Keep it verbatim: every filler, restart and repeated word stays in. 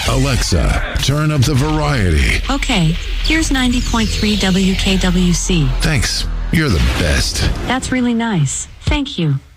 Alexa, turn up the variety. Okay, here's ninety point three W K W C. Thanks. You're the best. That's really nice. Thank you.